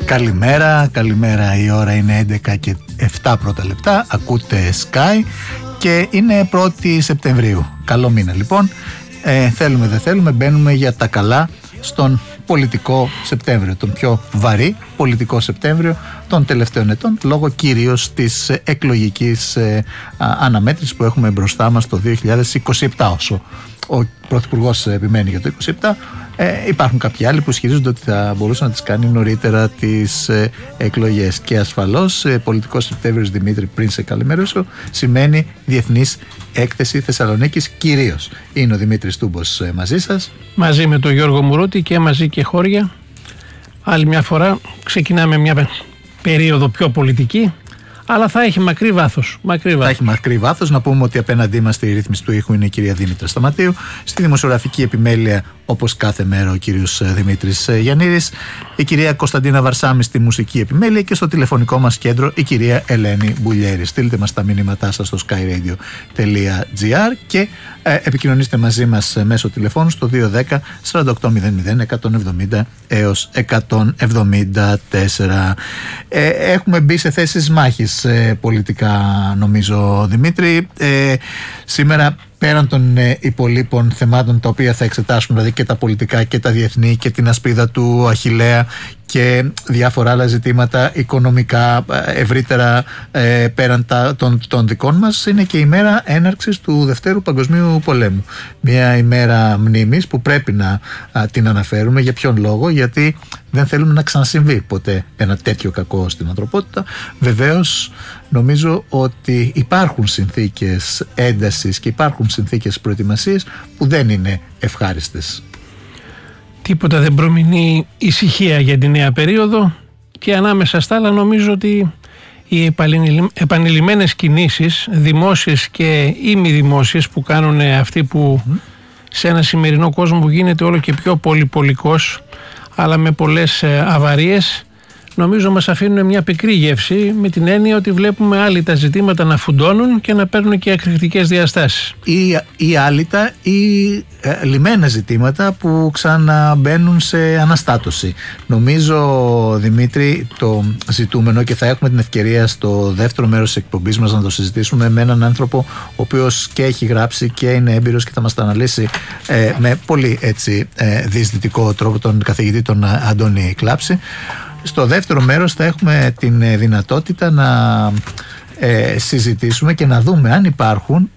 Καλημέρα, η ώρα είναι 11 και 7 πρώτα λεπτά, ακούτε Sky και είναι 1η Σεπτεμβρίου. Καλό μήνα λοιπόν, θέλουμε δεν θέλουμε, μπαίνουμε για τα καλά στον πολιτικό Σεπτέμβριο, τον πιο βαρύ πολιτικό Σεπτέμβριο των τελευταίων ετών, λόγω κυρίως της εκλογικής αναμέτρησης που έχουμε μπροστά μας το 2027. Όσο ο Πρωθυπουργός επιμένει για το 2027, υπάρχουν κάποιοι άλλοι που ισχυρίζονται ότι θα μπορούσε να τις κάνει νωρίτερα τις εκλογές. Και ασφαλώς πολιτικός Σεπτέμβριος, Δημήτρη, πριν σε καλημερώσω, σημαίνει Διεθνής Έκθεση Θεσσαλονίκης κυρίως. Είναι ο Δημήτρης Τούμπος μαζί σας, μαζί με τον Γιώργο Μουρούτη και μαζί και χώρια. Άλλη μια φορά ξεκινάμε μια περίοδο πιο πολιτική, αλλά θα έχει μακρύ βάθος. Θα έχει μακρύ βάθος. Να πούμε ότι απέναντί μας στη ρύθμιση του ήχου είναι η κυρία Δήμητρα Σταματίου. Στη δημοσιογραφική επιμέλεια, όπως κάθε μέρα, ο κύριος Δημήτρης Γιαννίδης. Η κυρία Κωνσταντίνα Βαρσάμη στη μουσική επιμέλεια και στο τηλεφωνικό μας κέντρο η κυρία Ελένη Μπουλιέρη. Στείλτε μας τα μηνύματά σας στο skyradio.gr και επικοινωνήστε μαζί μας μέσω τηλεφώνου στο 210 4800 170 έως 174. Έχουμε μπει σε θέσεις μάχης πολιτικά, νομίζω, Δημήτρη. Σήμερα, πέραν των υπολείπων θεμάτων τα οποία θα εξετάσουμε, δηλαδή και τα πολιτικά και τα διεθνή και την ασπίδα του Αχιλλέα και διάφορα άλλα ζητήματα οικονομικά ευρύτερα πέραν των δικών μας, είναι και η μέρα έναρξης του Δευτέρου Παγκοσμίου Πολέμου. Μια ημέρα μνήμης που πρέπει να την αναφέρουμε. Για ποιον λόγο? Γιατί δεν θέλουμε να ξανασυμβεί ποτέ ένα τέτοιο κακό στην ανθρωπότητα. Βεβαίως, νομίζω ότι υπάρχουν συνθήκες έντασης και υπάρχουν συνθήκες προετοιμασίας που δεν είναι ευχάριστες. Τίποτα δεν προμηνεί ησυχία για τη νέα περίοδο και ανάμεσα στα άλλα νομίζω ότι οι επανειλημμένες κινήσεις, δημόσιες και ημιδημόσιες, που κάνουν αυτοί που σε ένα σημερινό κόσμο που γίνεται όλο και πιο πολυπολικός, αλλά με πολλές αβαρίες, νομίζω μας αφήνουν μια πικρή γεύση, με την έννοια ότι βλέπουμε άλυτα ζητήματα να φουντώνουν και να παίρνουν και εκρηκτικές διαστάσεις. Ή άλυτα ή λιμένα ζητήματα που ξαναμπαίνουν σε αναστάτωση. Νομίζω, Δημήτρη, το ζητούμενο, και θα έχουμε την ευκαιρία στο δεύτερο μέρος της εκπομπής μας να το συζητήσουμε με έναν άνθρωπο ο οποίος και έχει γράψει και είναι έμπειρος και θα μας τα αναλύσει με πολύ διεισδυτικό τρόπο, τον καθηγητή τον Αντώνη Κλάψη. Στο δεύτερο μέρος θα έχουμε την δυνατότητα να συζητήσουμε και να δούμε αν υπάρχουν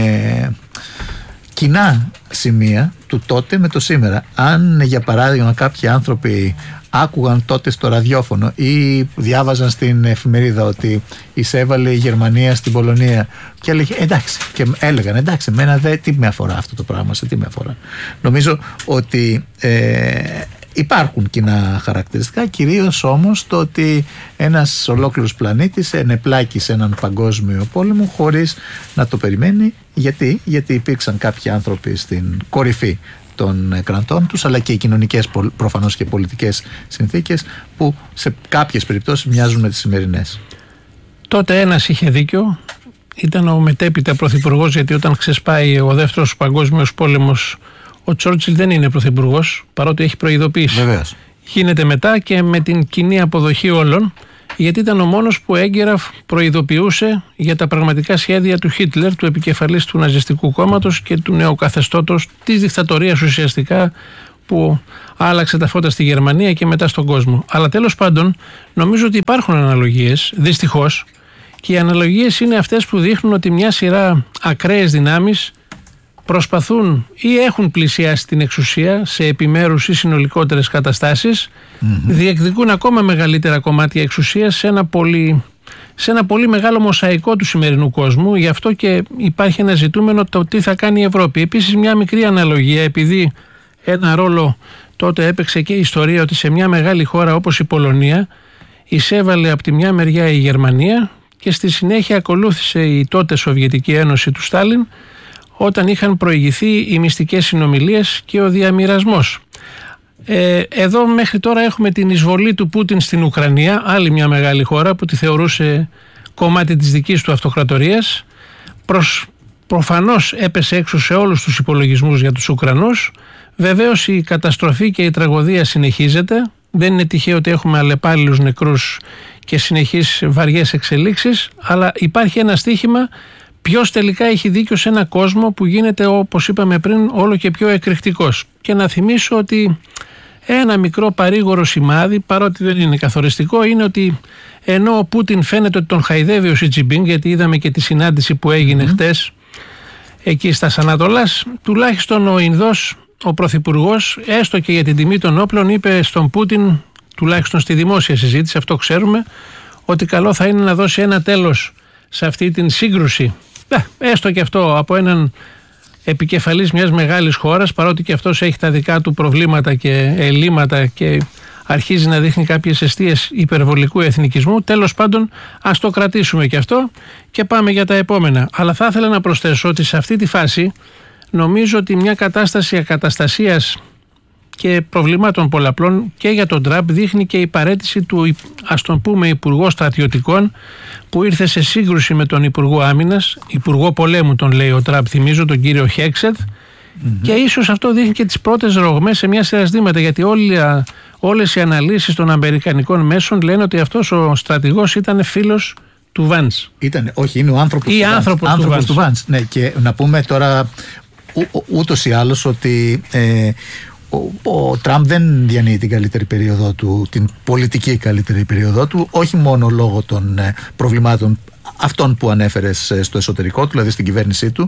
κοινά σημεία του τότε με το σήμερα. Αν, για παράδειγμα, κάποιοι άνθρωποι άκουγαν τότε στο ραδιόφωνο ή διάβαζαν στην εφημερίδα ότι εισέβαλε η Γερμανία στην Πολωνία και έλεγαν εντάξει, εμένα τι με αφορά αυτό το πράγμα, σε τι με αφορά. Νομίζω ότι υπάρχουν κοινά χαρακτηριστικά, κυρίως όμως το ότι ένας ολόκληρος πλανήτης ενεπλάκει σε έναν παγκόσμιο πόλεμο χωρίς να το περιμένει. Γιατί υπήρξαν κάποιοι άνθρωποι στην κορυφή των κρατών τους, αλλά και οι κοινωνικές προφανώς και πολιτικές συνθήκες που σε κάποιες περιπτώσεις μοιάζουν με τις σημερινές. Τότε ένας είχε δίκιο, ήταν ο μετέπειτα πρωθυπουργός, γιατί όταν ξεσπάει ο δεύτερος παγκόσμιος πόλεμος, ο Τσόρτσιλ δεν είναι πρωθυπουργός, παρότι έχει προειδοποιήσει. Βεβαίως. Γίνεται μετά και με την κοινή αποδοχή όλων, γιατί ήταν ο μόνος που έγκαιρα προειδοποιούσε για τα πραγματικά σχέδια του Χίτλερ, του επικεφαλής του ναζιστικού κόμματος και του νέου καθεστώτος, της δικτατορίας ουσιαστικά, που άλλαξε τα φώτα στη Γερμανία και μετά στον κόσμο. Αλλά τέλος πάντων, νομίζω ότι υπάρχουν αναλογίες, δυστυχώς, και οι αναλογίες είναι αυτές που δείχνουν ότι μια σειρά ακραίες δυνάμεις προσπαθούν ή έχουν πλησιάσει την εξουσία σε επιμέρους ή συνολικότερες καταστάσεις, διεκδικούν ακόμα μεγαλύτερα κομμάτια εξουσίας σε ένα πολύ μεγάλο μοσαϊκό του σημερινού κόσμου. Γι' αυτό και υπάρχει ένα ζητούμενο, το τι θα κάνει η Ευρώπη. Επίσης, μια μικρή αναλογία, επειδή ένα ρόλο τότε έπαιξε και η ιστορία, ότι σε μια μεγάλη χώρα όπως η Πολωνία εισέβαλε από τη μια μεριά η Γερμανία και στη συνέχεια ακολούθησε η τότε Σοβιετική Ένωση του Στάλιν, όταν είχαν προηγηθεί οι μυστικές συνομιλίες και ο διαμοιρασμός. Εδώ μέχρι τώρα έχουμε την εισβολή του Πούτιν στην Ουκρανία, άλλη μια μεγάλη χώρα που τη θεωρούσε κομμάτι της δικής του αυτοκρατορίας. Προφανώς έπεσε έξω σε όλους τους υπολογισμούς για τους Ουκρανούς. Βεβαίως η καταστροφή και η τραγωδία συνεχίζεται. Δεν είναι τυχαίο ότι έχουμε αλλεπάλληλους νεκρούς και συνεχείς βαριές εξελίξεις, αλλά υπάρχει ένα στοίχημα ποιος τελικά έχει δίκιο σε ένα κόσμο που γίνεται, όπως είπαμε πριν, όλο και πιο εκρηκτικός. Και να θυμίσω ότι ένα μικρό παρήγορο σημάδι, παρότι δεν είναι καθοριστικό, είναι ότι ενώ ο Πούτιν φαίνεται ότι τον χαϊδεύει ο Σι Τζινπίνγκ, γιατί είδαμε και τη συνάντηση που έγινε χτες εκεί στα Ανατολάς, τουλάχιστον ο Ινδός, ο Πρωθυπουργός, έστω και για την τιμή των όπλων, είπε στον Πούτιν, τουλάχιστον στη δημόσια συζήτηση, αυτό ξέρουμε, ότι καλό θα είναι να δώσει ένα τέλος σε αυτή την σύγκρουση. Έστω και αυτό από έναν επικεφαλής μιας μεγάλης χώρας, παρότι και αυτός έχει τα δικά του προβλήματα και ελλείμματα και αρχίζει να δείχνει κάποιες αιστείες υπερβολικού εθνικισμού. Τέλος πάντων, ας το κρατήσουμε και αυτό και πάμε για τα επόμενα. Αλλά θα ήθελα να προσθέσω ότι σε αυτή τη φάση νομίζω ότι μια κατάσταση ακαταστασίας και προβλημάτων πολλαπλών και για τον Τραμπ δείχνει και η παραίτηση του, ας τον πούμε, Υπουργό Στρατιωτικών, που ήρθε σε σύγκρουση με τον Υπουργό Άμυνας, Υπουργό Πολέμου τον λέει ο Τραμπ, θυμίζω, τον κύριο Χέξετ, και ίσως αυτό δείχνει και τις πρώτες ρογμές σε μια σειρά ζητήματα, γιατί όλες οι αναλύσεις των αμερικανικών μέσων λένε ότι αυτός ο στρατηγός ήταν φίλος του Βάνς. Όχι, είναι ο άνθρωπος του Βάνς. Ναι, και να πούμε τώρα ούτως ή άλλως ότι ο Τραμπ δεν διανύει την καλύτερη περίοδο του, την πολιτική καλύτερη περίοδο του, όχι μόνο λόγω των προβλημάτων αυτών που ανέφερες στο εσωτερικό του, δηλαδή στην κυβέρνησή του.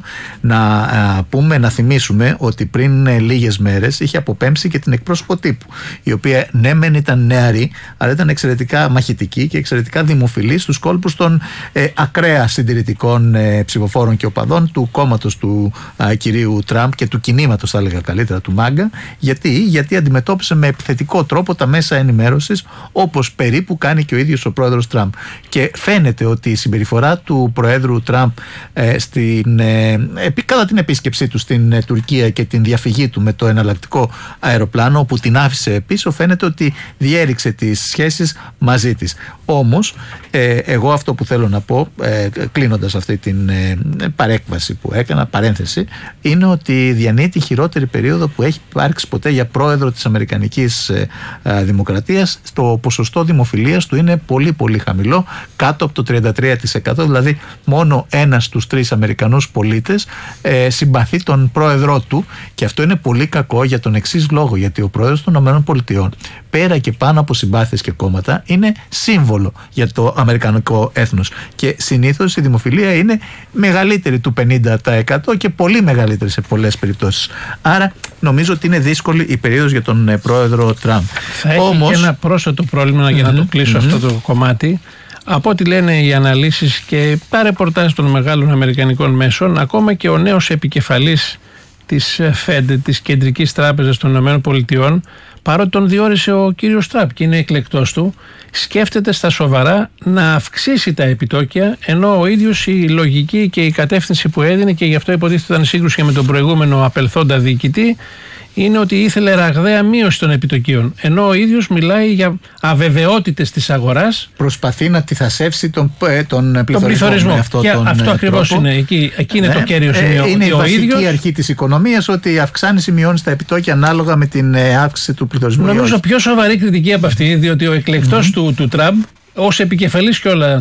Να θυμίσουμε ότι πριν λίγες μέρες είχε αποπέμψει και την εκπρόσωπο τύπου, η οποία ναι μεν ήταν νεαρή, αλλά ήταν εξαιρετικά μαχητική και εξαιρετικά δημοφιλή στους κόλπους των ακραία συντηρητικών ψηφοφόρων και οπαδών του κόμματος του κυρίου Τραμπ και του κινήματος, θα έλεγα καλύτερα, του Μάγκα. Γιατί αντιμετώπισε με επιθετικό τρόπο τα μέσα ενημέρωσης, όπως περίπου κάνει και ο ίδιος ο πρόεδρος Τραμπ. Και φαίνεται ότι η συμπεριφορά του Προέδρου Τραμπ κατά την επίσκεψή του στην Τουρκία και την διαφυγή του με το εναλλακτικό αεροπλάνο, όπου την άφησε πίσω, φαίνεται ότι διέριξε τις σχέσεις μαζί της. Όμως εγώ αυτό που θέλω να πω, κλείνοντας αυτή την παρέκβαση που έκανα, παρένθεση, είναι ότι διανύει τη χειρότερη περίοδο που έχει υπάρξει ποτέ για πρόεδρο της Αμερικανικής Δημοκρατίας. Το ποσοστό δημοφιλίας του είναι πολύ πολύ χαμηλό, κάτω από το 33%, δηλαδή μόνο ένας στους 3 Αμερικανούς πολίτες συμπαθεί τον πρόεδρό του, και αυτό είναι πολύ κακό για τον εξής λόγο, γιατί ο πρόεδρος των ΗΠΑ, πέρα και πάνω από συμπάθειες και κόμματα, είναι σύμβολο για το αμερικανικό έθνος, και συνήθως η δημοφιλία είναι μεγαλύτερη του 50% και πολύ μεγαλύτερη σε πολλές περιπτώσεις. Άρα νομίζω ότι είναι δύσκολη η περίοδος για τον πρόεδρο Τραμπ. Θα έχει και ένα πρόσθετο πρόβλημα για να το κλείσω αυτό το κομμάτι. Από ό,τι λένε οι αναλύσεις και τα ρεπορτάζ των μεγάλων αμερικανικών μέσων, ακόμα και ο νέος επικεφαλής της Fed, της Κεντρικής Τράπεζας των ΗΠΑ, παρότι τον διόρισε ο κύριος Τραμπ και είναι εκλεκτός του, σκέφτεται στα σοβαρά να αυξήσει τα επιτόκια, ενώ ο ίδιος η λογική και η κατεύθυνση που έδινε, και γι' αυτό υποτίθεται ήταν σύγκρουση με τον προηγούμενο απελθόντα διοικητή, είναι ότι ήθελε ραγδαία μείωση των επιτοκίων. Ενώ ο ίδιος μιλάει για αβεβαιότητες της αγοράς. Προσπαθεί να τυθασεύσει τον πληθωρισμό. Αυτό ακριβώς είναι. Εκεί είναι το κέριο σημείο. Είναι η βασική αρχή της οικονομίας, ότι αυξάνεις ή μειώνεις τα επιτόκια ανάλογα με την αύξηση του πληθωρισμού. Νομίζω πιο σοβαρή κριτική από αυτή, διότι ο εκλεκτός του Τραμπ, ως επικεφαλής και όλα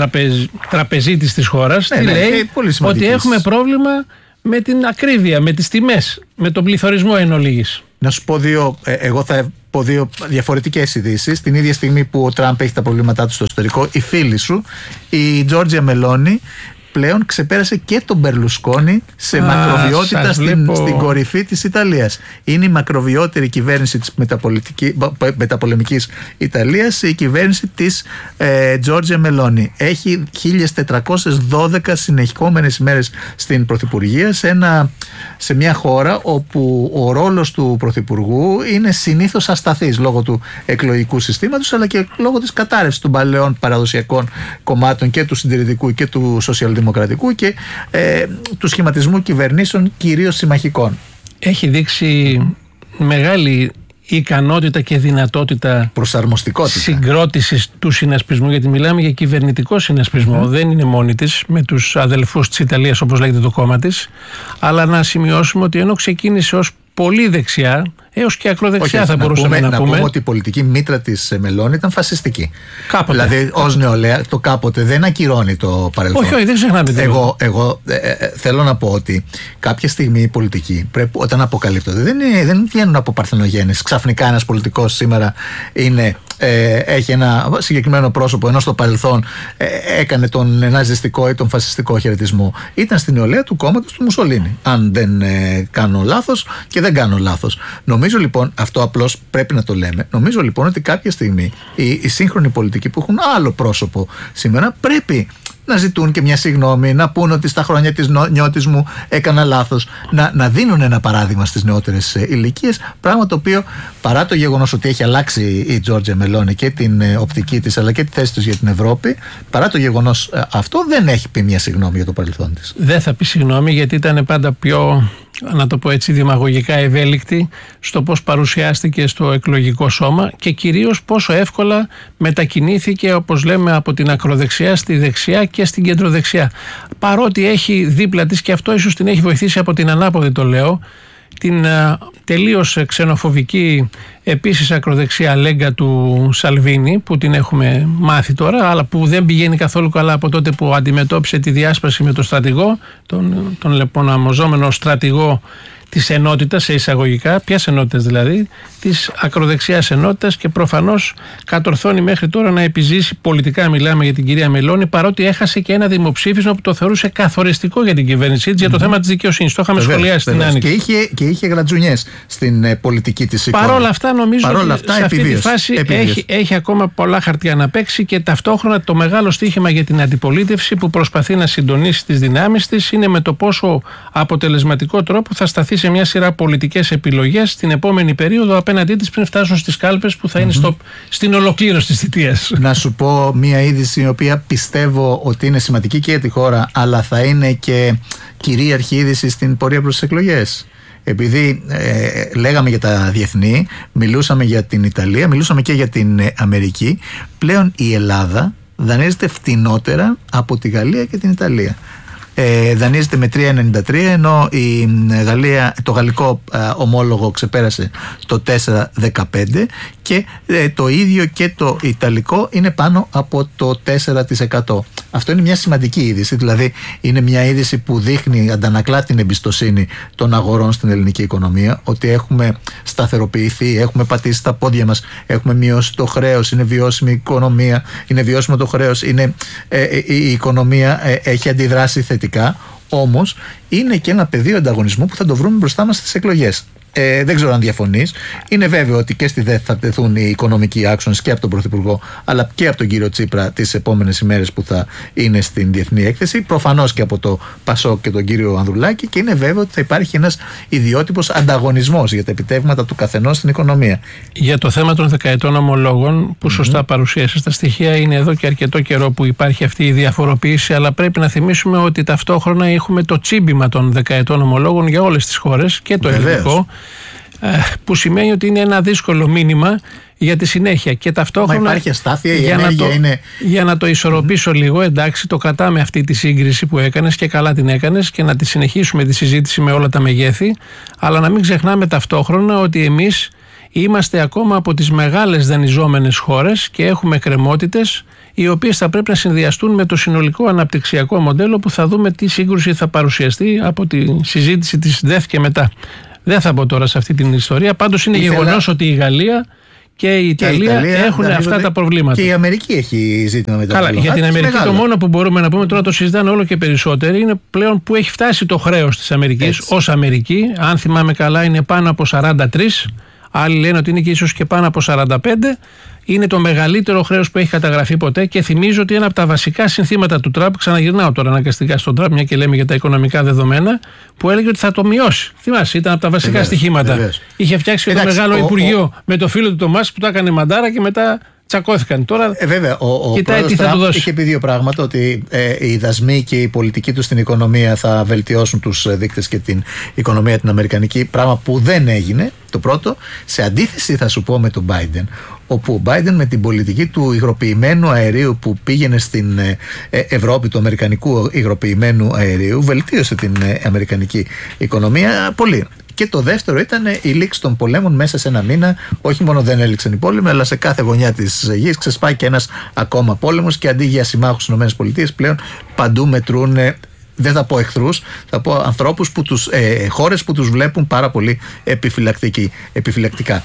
τραπεζίτης της χώρας, λέει ότι έχουμε πρόβλημα με την ακρίβεια, με τις τιμές, με τον πληθωρισμό εν ολίγης. Να σου πω εγώ θα πω δύο διαφορετικές ειδήσεις. Την ίδια στιγμή που ο Τραμπ έχει τα προβλήματά του στο εσωτερικό, η φίλη σου, η Τζόρτζια Μελόνι, πλέον ξεπέρασε και τον Μπερλουσκόνη σε μακροβιότητα στην κορυφή της Ιταλίας. Είναι η μακροβιότερη κυβέρνηση της μεταπολεμικής Ιταλίας, η κυβέρνηση της Τζόρτζια Μελόνι. Έχει 1412 συνεχόμενες ημέρες στην Πρωθυπουργία, σε μια χώρα όπου ο ρόλος του Πρωθυπουργού είναι συνήθως ασταθής λόγω του εκλογικού συστήματος, αλλά και λόγω της κατάρρευσης των παλαιών παραδοσιακών κομμάτων και του συντηρητικού και του σοσιαλδημοκρατικού και του σχηματισμού κυβερνήσεων, κυρίως συμμαχικών. Έχει δείξει μεγάλη ικανότητα και δυνατότητα συγκρότησης του συνασπισμού, γιατί μιλάμε για κυβερνητικό συνασπισμό. Δεν είναι μόνη της με τους αδελφούς της Ιταλίας, όπως λέγεται το κόμμα της, αλλά να σημειώσουμε ότι ενώ ξεκίνησε ως πολύ δεξιά, έως και ακροδεξιά θα μπορούσαμε να πούμε. Να πούμε ότι η πολιτική μήτρα της Μελώνη ήταν φασιστική. Κάποτε. Δηλαδή, ως νεολαία, το κάποτε δεν ακυρώνει το παρελθόν. Όχι, δεν ξεχνάμε τίποτα. Εγώ θέλω να πω ότι κάποια στιγμή οι πολιτικοί, όταν αποκαλύπτονται, δεν βγαίνουν από παρθενογέννηση. Ξαφνικά ένας πολιτικός σήμερα έχει ένα συγκεκριμένο πρόσωπο, ενώ στο παρελθόν έκανε τον ναζιστικό ή τον φασιστικό χαιρετισμό. Ήταν στην νεολαία του κόμματος του Μουσολίνη, αν δεν κάνω λάθος, και δεν κάνω λάθος. Νομίζω λοιπόν, αυτό απλώς πρέπει να το λέμε, νομίζω λοιπόν ότι κάποια στιγμή οι σύγχρονοι πολιτικοί που έχουν άλλο πρόσωπο σήμερα πρέπει να ζητούν και μια συγγνώμη, να πούν ότι στα χρόνια της νιώτης μου έκανα λάθος, να δίνουν ένα παράδειγμα στις νεότερες ηλικίες, πράγμα το οποίο, παρά το γεγονός ότι έχει αλλάξει η Τζόρτζια Μελώνη και την οπτική της αλλά και τη θέση της για την Ευρώπη, παρά το γεγονός αυτό, δεν έχει πει μια συγγνώμη για το παρελθόν της. Δεν θα πει συγγνώμη, γιατί ήταν πάντα πιο, να το πω έτσι, δημαγωγικά ευέλικτη στο πώς παρουσιάστηκε στο εκλογικό σώμα και κυρίως πόσο εύκολα μετακινήθηκε, όπως λέμε, από την ακροδεξιά στη δεξιά και στην κεντροδεξιά. Παρότι έχει δίπλα της, και αυτό ίσως την έχει βοηθήσει από την ανάποδη, το λέω, την τελείως ξενοφοβική επίσης ακροδεξιά λέγκα του Σαλβίνη, που την έχουμε μάθει τώρα, αλλά που δεν πηγαίνει καθόλου καλά από τότε που αντιμετώπισε τη διάσπαση με τον στρατηγό, τον λεποναμοζόμενο στρατηγό της ενότητας, σε εισαγωγικά, ποιας ενότητας δηλαδή, της ακροδεξιάς ενότητας, και προφανώς κατορθώνει μέχρι τώρα να επιζήσει, πολιτικά μιλάμε, για την κυρία Μελώνη, παρότι έχασε και ένα δημοψήφισμα που το θεωρούσε καθοριστικό για την κυβέρνησή της, για το θέμα της δικαιοσύνης. Το είχαμε σχολιάσει στην Άνοιξη. Και είχε γρατζουνιές στην πολιτική της εικόνα. Παρ' όλα αυτά, νομίζω ότι σε αυτή τη φάση έχει ακόμα πολλά χαρτιά να παίξει, και ταυτόχρονα το μεγάλο στοίχημα για την αντιπολίτευση, που προσπαθεί να συντονίσει τις δυνάμεις της, είναι με το πόσο αποτελεσματικό τρόπο θα σταθεί σε μια σειρά πολιτικές επιλογές στην επόμενη περίοδο απέναντί της, πριν φτάσουν στις κάλπες που θα είναι στην ολοκλήρωση της θητείας. Να σου πω μια είδηση η οποία πιστεύω ότι είναι σημαντική και για τη χώρα, αλλά θα είναι και κυρίαρχη είδηση στην πορεία προς τις εκλογές. Επειδή λέγαμε για τα διεθνή, μιλούσαμε για την Ιταλία, μιλούσαμε και για την Αμερική, πλέον η Ελλάδα δανείζεται φτηνότερα από τη Γαλλία και την Ιταλία. Δανείζεται με 3,93, ενώ το γαλλικό ομόλογο ξεπέρασε το 4,15 και το ίδιο και το ιταλικό είναι πάνω από το 4%. Αυτό είναι μια σημαντική είδηση, δηλαδή είναι μια είδηση που δείχνει, αντανακλά την εμπιστοσύνη των αγορών στην ελληνική οικονομία, ότι έχουμε σταθεροποιηθεί, έχουμε πατήσει τα πόδια μας, έχουμε μειώσει το χρέος, είναι βιώσιμη η οικονομία, είναι βιώσιμο το χρέος, η οικονομία έχει αντιδράσει θετικά, όμως είναι και ένα πεδίο ανταγωνισμού που θα το βρούμε μπροστά μας στις εκλογές. Δεν ξέρω αν διαφωνείς. Είναι βέβαιο ότι και στη ΔΕΘ θα τεθούν οι οικονομικοί άξονες και από τον Πρωθυπουργό, αλλά και από τον κύριο Τσίπρα τις επόμενες ημέρες που θα είναι στην Διεθνή Έκθεση. Προφανώς και από το Πασόκ και τον κύριο Ανδρουλάκη, και είναι βέβαιο ότι θα υπάρχει ένας ιδιότυπος ανταγωνισμός για τα επιτεύγματα του καθενός στην οικονομία. Για το θέμα των δεκαετών ομολόγων, που σωστά παρουσίασε τα στοιχεία, είναι εδώ και αρκετό καιρό που υπάρχει αυτή η διαφοροποίηση, αλλά πρέπει να θυμίσουμε ότι ταυτόχρονα έχουμε το τσίμπημα των δεκαετών ομολόγων για όλες τις χώρες και το ελληνικό. Που σημαίνει ότι είναι ένα δύσκολο μήνυμα για τη συνέχεια. Και ταυτόχρονα, υπάρχει αστάθεια, για να το ισορροπήσω λίγο, εντάξει, το κρατάμε αυτή τη σύγκριση που έκανες και καλά την έκανες, και να τη συνεχίσουμε τη συζήτηση με όλα τα μεγέθη, αλλά να μην ξεχνάμε ταυτόχρονα ότι εμείς είμαστε ακόμα από τις μεγάλες δανειζόμενες χώρες και έχουμε εκκρεμότητες, οι οποίες θα πρέπει να συνδυαστούν με το συνολικό αναπτυξιακό μοντέλο, που θα δούμε τι σύγκρουση θα παρουσιαστεί από τη συζήτηση της ΔΕΘ και μετά. Δεν θα μπω τώρα σε αυτή την ιστορία. Πάντως είναι γεγονός ότι η Γαλλία και η Ιταλία έχουν αυτά τα προβλήματα. Και η Αμερική έχει ζήτημα με τα προβλήματα. Καλά, για την Αμερική το μόνο που μπορούμε να πούμε, τώρα το συζητάνε όλο και περισσότεροι, είναι πλέον που έχει φτάσει το χρέος της Αμερικής ως Αμερική. Αν θυμάμαι καλά, είναι πάνω από 43. Άλλοι λένε ότι είναι και ίσως και πάνω από 45. Είναι το μεγαλύτερο χρέος που έχει καταγραφεί ποτέ, και θυμίζω ότι ένα από τα βασικά συνθήματα του Τραμπ, ξαναγυρνάω τώρα αναγκαστικά στον Τραμπ, μια και λέμε για τα οικονομικά δεδομένα, που έλεγε ότι θα το μειώσει. Θυμάσαι, ήταν από τα βασικά στοιχήματα. Είχε φτιάξει το μεγάλο Υπουργείο με το φίλο του Τομάς που το έκανε μαντάρα και μετά τσακώθηκαν. Τώρα βέβαια, ο πρόεδρος Τραμπ είχε πει δύο πράγματα, ότι οι δασμοί και η πολιτική του στην οικονομία θα βελτιώσουν τους δείκτες και την οικονομία την αμερικανική, πράγμα που δεν έγινε, το πρώτο, σε αντίθεση θα σου πω με τον Biden, όπου ο Biden με την πολιτική του υγροποιημένου αερίου που πήγαινε στην Ευρώπη, του αμερικανικού υγροποιημένου αερίου, βελτίωσε την αμερικανική οικονομία πολύ. Και το δεύτερο ήταν η λήξη των πολέμων μέσα σε ένα μήνα. Όχι μόνο δεν έληξαν οι πόλεμοι, αλλά σε κάθε γωνιά της γης ξεσπάει και ένας ακόμα πόλεμος. Και αντί για συμμάχους στις ΗΠΑ, πλέον παντού μετρούν. Δεν θα πω εχθρούς, θα πω ανθρώπους, χώρες που τους βλέπουν πάρα πολύ επιφυλακτικά.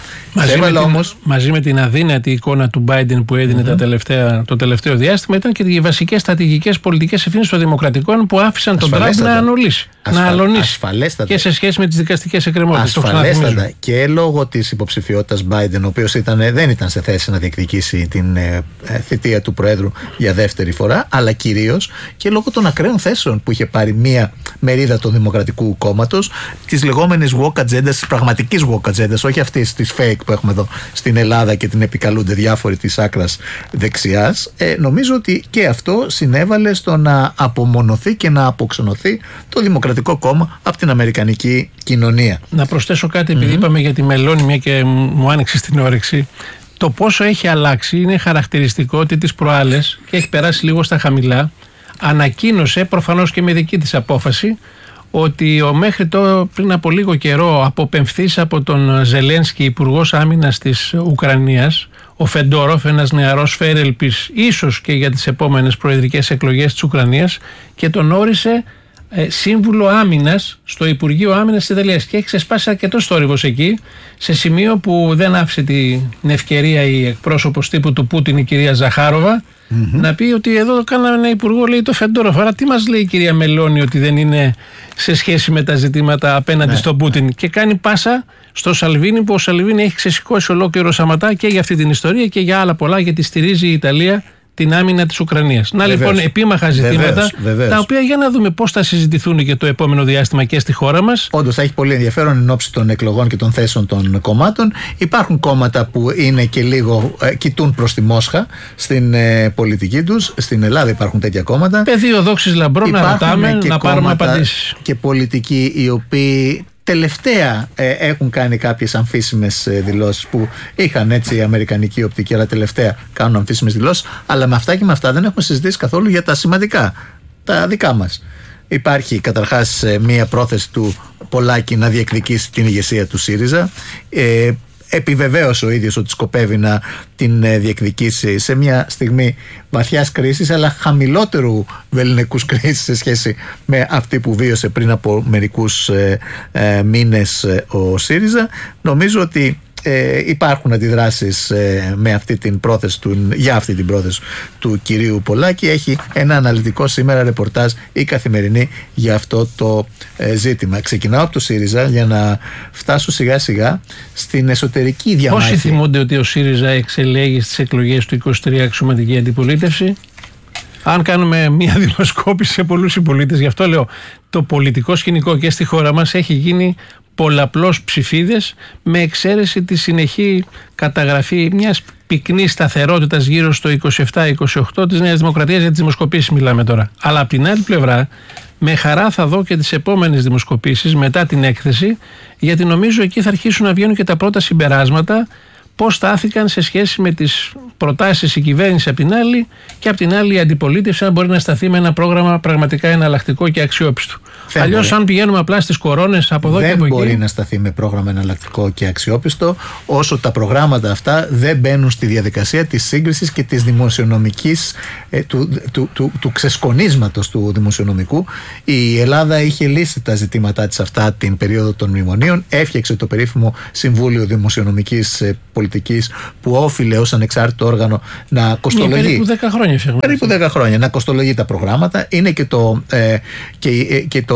Μαζί με την αδύνατη εικόνα του Biden που έδινε το τελευταίο διάστημα, ήταν και οι βασικές στρατηγικές πολιτικές ευθύνες των Δημοκρατικών που άφησαν τον Τραμπ να ανολύσει. Να αλωνίσει. Και σε σχέση με τις δικαστικές εκκρεμότητες. Ασφαλέστατα. Και λόγω της υποψηφιότητας Biden, ο οποίος δεν ήταν σε θέση να διεκδικήσει την θητεία του Προέδρου για δεύτερη φορά, αλλά κυρίως και λόγω των ακραίων θέσεων που είχε πάρει μία μερίδα του Δημοκρατικού Κόμματος, της λεγόμενης woke agenda, της πραγματικής woke agenda, όχι αυτής της fake που έχουμε εδώ στην Ελλάδα και την επικαλούνται διάφοροι της άκρας δεξιάς. Νομίζω ότι και αυτό συνέβαλε στο να απομονωθεί και να αποξενωθεί το Δημοκρατικό Κόμμα από την αμερικανική κοινωνία. Να προσθέσω κάτι, επειδή είπαμε για τη Μελώνη, μια και μου άνοιξε την όρεξη. Το πόσο έχει αλλάξει είναι χαρακτηριστικό ότι τις προάλλες, και έχει περάσει λίγο στα χαμηλά, ανακοίνωσε, προφανώς και με δική της απόφαση, ότι μέχρι πριν από λίγο καιρό αποπεμφθής από τον Ζελένσκι, υπουργός άμυνας της Ουκρανίας, ο Φεντόροφ, ένας νεαρός φέρελπης ίσως και για τις επόμενες προεδρικές εκλογές της Ουκρανίας, και τον όρισε σύμβουλο άμυνας στο Υπουργείο Άμυνας της Ιταλίας. Και έχει ξεσπάσει αρκετός θόρυβος εκεί, σε σημείο που δεν άφησε την ευκαιρία η εκπρόσωπος τύπου του Πούτιν, η κυρία Ζαχάροβα, να πει ότι εδώ κάναμε ένα υπουργό, λέει, το Φεντόροφ. Άρα τι μας λέει η κυρία Μελώνη, ότι δεν είναι σε σχέση με τα ζητήματα απέναντι στον Πούτιν? Και κάνει πάσα στο Σαλβίνι, που ο Σαλβίνι έχει ξεσηκώσει ολόκληρο σαματά και για αυτή την ιστορία και για άλλα πολλά, γιατί στηρίζει η Ιταλία την άμυνα της Ουκρανίας. Να λοιπόν, επίμαχα ζητήματα, τα οποία για να δούμε πώς θα συζητηθούν και το επόμενο διάστημα και στη χώρα μας. Όντως θα έχει πολύ ενδιαφέρον εν ώψη των εκλογών και των θέσεων των κομμάτων. Υπάρχουν κόμματα που είναι και λίγο κοιτούν προς τη Μόσχα στην πολιτική τους. Στην Ελλάδα υπάρχουν τέτοια κόμματα. Πεδίο δόξης λαμπρών, να ρωτάμε, να πάρουμε απαντήσεις. Και πολιτικοί οι οποίοι τελευταία έχουν κάνει κάποιες αμφίσιμες δηλώσεις που είχαν έτσι η αμερικανική οπτική, αλλά τελευταία κάνουν αμφίσιμες δηλώσεις. Αλλά με αυτά και με αυτά δεν έχουμε συζητήσει καθόλου για τα σημαντικά, τα δικά μας. Υπάρχει καταρχάς μία πρόθεση του Πολάκη να διεκδικήσει την ηγεσία του ΣΥΡΙΖΑ. Επιβεβαίωσε ο ίδιος ότι σκοπεύει να την διεκδικήσει σε μια στιγμή βαθιάς κρίσης, αλλά χαμηλότερου βεληνικούς κρίσης σε σχέση με αυτή που βίωσε πριν από μερικούς μήνες ο ΣΥΡΙΖΑ. Νομίζω ότι υπάρχουν αντιδράσεις με αυτή την πρόθεση για αυτή την πρόθεση του κυρίου Πολάκη. Έχει ένα αναλυτικό σήμερα ρεπορτάζ η Καθημερινή για αυτό το ζήτημα. Ξεκινάω από το ΣΥΡΙΖΑ για να φτάσω σιγά σιγά στην εσωτερική διαμάχη. Πόσοι θυμούνται ότι ο ΣΥΡΙΖΑ εξελέγει στις εκλογές του 23 αξιωματική αντιπολίτευση? Αν κάνουμε μια δημοσκόπηση σε πολλούς συμπολίτες, γι' αυτό λέω, το πολιτικό σκηνικό και στη χώρα μας έχει γίνει πολλαπλώς ψηφίδες, με εξαίρεση τη συνεχή καταγραφή μιας πυκνής σταθερότητας γύρω στο 27-28 της Νέας Δημοκρατίας. Για τις δημοσκοπήσεις μιλάμε τώρα. Αλλά από την άλλη πλευρά, με χαρά θα δω και τις επόμενες δημοσκοπήσεις μετά την έκθεση, γιατί νομίζω εκεί θα αρχίσουν να βγαίνουν και τα πρώτα συμπεράσματα, πώς στάθηκαν σε σχέση με τις προτάσεις η κυβέρνηση από την άλλη, και από την άλλη η αντιπολίτευση, αν μπορεί να σταθεί με ένα πρόγραμμα πραγματικά εναλλακτικό και αξιόπιστο. Αλλιώς, αν πηγαίνουμε απλά στις κορώνες από εδώ και από εκεί. Δεν μπορεί να σταθεί με πρόγραμμα εναλλακτικό και αξιόπιστο όσο τα προγράμματα αυτά δεν μπαίνουν στη διαδικασία της σύγκρισης και της δημοσιονομικής, του ξεσκονίσματος του δημοσιονομικού. Η Ελλάδα είχε λύσει τα ζητήματά της αυτά την περίοδο των μνημονίων, έφτιαξε το περίφημο Συμβούλιο Δημοσιονομικής Πολιτικής, που όφιλε ως ανεξάρτητο όργανο να κοστολογεί. Περίπου 10 χρόνια φτιάχνει. Περίπου 10 χρόνια να κοστολογεί τα προγράμματα. Είναι και το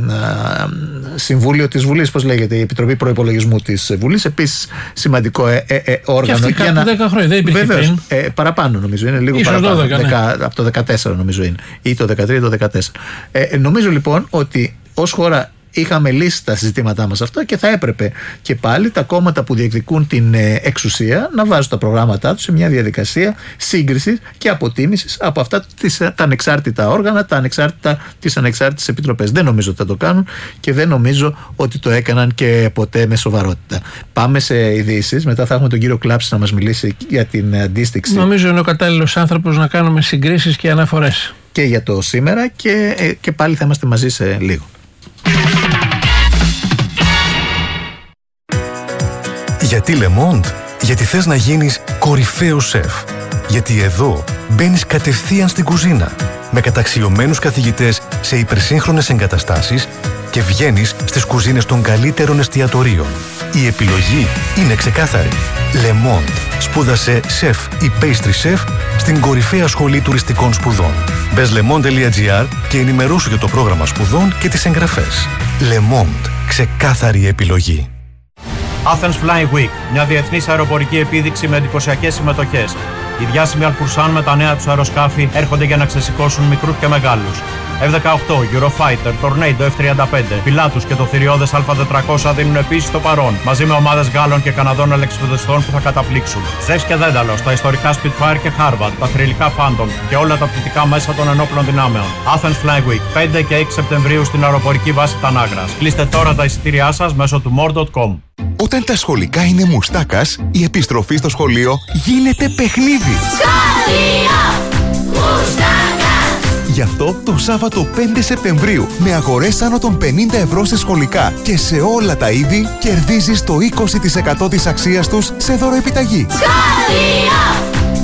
Συμβούλιο της Βουλής, πώς λέγεται, η Επιτροπή Προϋπολογισμού της Βουλής, επίσης σημαντικό όργανο. Και αυτή 10 χρόνια δεν υπήρχε. Βεβαίως, παραπάνω νομίζω είναι, λίγο ίσως παραπάνω. 12, ναι. Από το 14 νομίζω είναι, ή το 13 ή το 14. Νομίζω λοιπόν ότι ως χώρα είχαμε λύσει τα συζητήματά μας αυτά, και θα έπρεπε και πάλι τα κόμματα που διεκδικούν την εξουσία να βάζουν τα προγράμματά τους σε μια διαδικασία σύγκρισης και αποτίμησης από αυτά τα ανεξάρτητα όργανα, τις ανεξάρτητες επιτροπές. Δεν νομίζω ότι θα το κάνουν, και δεν νομίζω ότι το έκαναν και ποτέ με σοβαρότητα. Πάμε σε ειδήσεις. Μετά θα έχουμε τον κύριο Κλάψη να μας μιλήσει για την αντίστοιξη. Νομίζω είναι ο κατάλληλος άνθρωπος να κάνουμε συγκρίσεις και αναφορές. Και για το σήμερα, και πάλι θα είμαστε μαζί σε λίγο. Γιατί Le Monde? Γιατί θες να γίνεις κορυφαίος σεφ. Γιατί εδώ μπαίνεις κατευθείαν στην κουζίνα με καταξιωμένους καθηγητές σε υπερσύγχρονες εγκαταστάσεις και βγαίνεις στις κουζίνες των καλύτερων εστιατορίων. Η επιλογή είναι ξεκάθαρη. Le Monde. Σπούδασε σεφ ή pastry chef στην κορυφαία σχολή τουριστικών σπουδών. Μπες lemonde.gr και ενημερώσου για το πρόγραμμα σπουδών και τις εγγραφές. Le Monde. Ξεκάθαρη επιλογή. Athens Flying Week, μια διεθνής αεροπορική επίδειξη με εντυπωσιακές συμμετοχές. Οι διάσημοι Αλφουρσάν με τα νέα τους αεροσκάφη έρχονται για να ξεσηκώσουν μικρούς και μεγάλους. F-18, Eurofighter, Tornado F-35, Pilatus και το θηριώδες Α400 δίνουν επίσης το παρόν, μαζί με ομάδες Γάλλων και Καναδών αλεξιπτοδιστών που θα καταπλήξουν. Ζεύς και Δένταλος, τα ιστορικά Spitfire και Harvard, τα θρυλικά Phantom και όλα τα πτυτικά μέσα των ενόπλων δυνάμεων. Athens Flying Week, 5 και 6 Σεπτεμβρίου στην αεροπορική βάση Τανάγρας. Κλείστε τώρα τα εισιτήριά σας μέσω του more.com. Όταν τα σχολικά είναι μουστάκας, η επιστροφή στο σχολείο γίνεται παιχνίδι. Σχολείο Μουστάκας. Γι' αυτό το Σάββατο 5 Σεπτεμβρίου με αγορές άνω των 50 ευρώ σε σχολικά και σε όλα τα είδη κερδίζεις το 20% της αξίας τους σε δωροεπιταγή. Σχολείο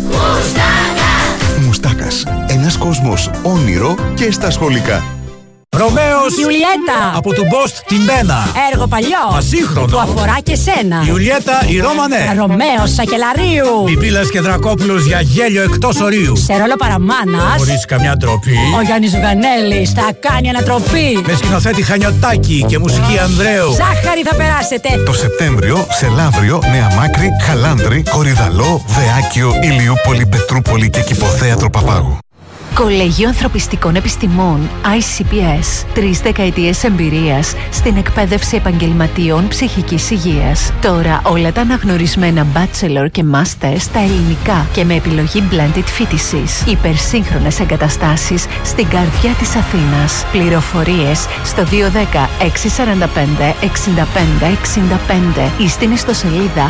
Μουστάκας. Μουστάκας. Ένας κόσμος όνειρο και στα σχολικά. Ρωμαίος Ιουλιέτα από του Μπόστ την Μπένα. Έργο παλιό Ασύγχρονο που αφορά και σένα. Ιουλιέτα η Ρώμανε. Ρωμαίος Σακελαρίου. Πιπίλας και Δρακόπουλος για γέλιο εκτός ορίου. Σε ρόλο παραμάνας Χωρίς καμιά ντροπή. ο Γιάννης Ζουγανέλης θα κάνει ανατροπή. Με σκηνοθέτη Χανιωτάκη και μουσική Ανδρέου. Ζάχαρη θα περάσετε. Το Σεπτέμβριο σε Λαύριο, Νέα Μάκρη, Χαλάνδρη, Κορυδαλό, Δεάκιο, Ηλιούπολη, Πετρούπολη και Κηποθέατρο Παπάγου. Κολεγείο Ανθρωπιστικών Επιστημών ICPS. 3 δεκαετίες εμπειρίας στην εκπαίδευση επαγγελματιών ψυχικής υγείας. Τώρα όλα τα αναγνωρισμένα bachelor και master στα ελληνικά και με επιλογή blended φοιτησης. Υπερσύγχρονες εγκαταστάσεις στην καρδιά της Αθήνας. Πληροφορίες στο 210 645 65 65 ή στην ιστοσελίδα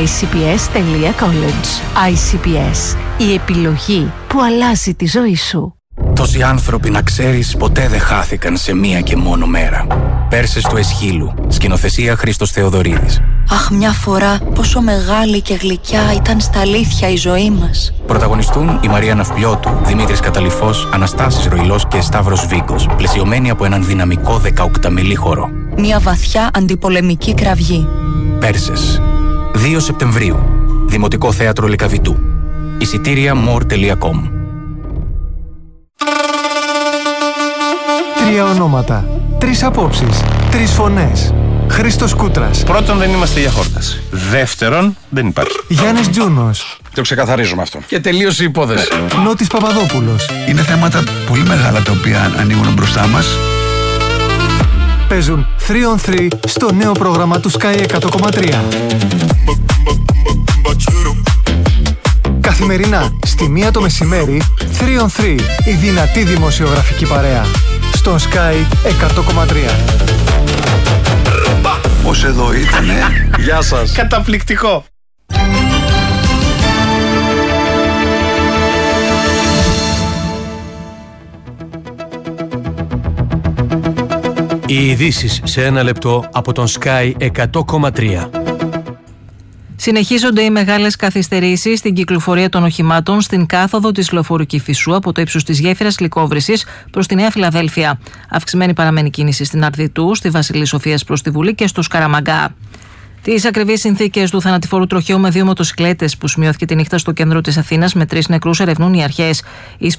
icps.college. ICPS. Η επιλογή που αλλάζει τη ζωή σου. Τόσοι άνθρωποι, να ξέρεις, ποτέ δεν χάθηκαν σε μία και μόνο μέρα. Πέρσες του Εσχύλου. Σκηνοθεσία Χρήστος Θεοδωρίδης. Αχ, μια φορά πόσο μεγάλη και γλυκιά ήταν στα αλήθεια η ζωή μας. Πρωταγωνιστούν η Μαρία Ναυπλιώτου, Δημήτρης Καταλυφός, Αναστάσης Ροϊλός και Σταύρος Βίκος, πλαισιωμένοι από έναν δυναμικό 18μελή χώρο. Μια βαθιά αντιπολεμική κραυγή. Πέρσες. 2 Σεπτεμβρίου. Δημοτικό Θέατρο Λυκαβητού. Εισιτήρια more.com. 3 ονόματα, 3 απόψεις, 3 φωνές. Χρήστος Κούτρας. Πρώτον, δεν είμαστε για χόρταση. Δεύτερον, δεν υπάρχει. Γιάννης Τζούνος. Το ξεκαθαρίζουμε αυτό. Και τελείωσε η υπόθεση. Νότης Παπαδόπουλος. Είναι θέματα πολύ μεγάλα τα οποία ανοίγουν μπροστά μας. Παίζουν 3 on 3 στο νέο πρόγραμμα του Sky 100,3. Καθημερινά, στη 1 το μεσημέρι, 3 on 3, η δυνατή δημοσιογραφική παρέα. Στον Sky 100,3. Πώς εδώ ήτανε. Γεια σας. Καταπληκτικό. Οι ειδήσεις σε 1 λεπτό από τον Sky 100,3. Συνεχίζονται οι μεγάλες καθυστερήσεις στην κυκλοφορία των οχημάτων στην κάθοδο της λεωφόρου Κηφισού από το ύψος της γέφυρας Λυκόβρησης προς τη Νέα Φιλαδέλφια. Αυξημένη παραμένει κίνηση στην Αρδιτού, στη Βασιλής Σοφίας προς τη Βουλή και στο Σκαραμαγκά. Τις ακριβείς συνθήκες του θανατηφόρου τροχαίου με 2 μοτοσικλέτες που σημειώθηκε τη νύχτα στο κέντρο της Αθήνας με 3 νεκρούς ερευνούν οι αρχές.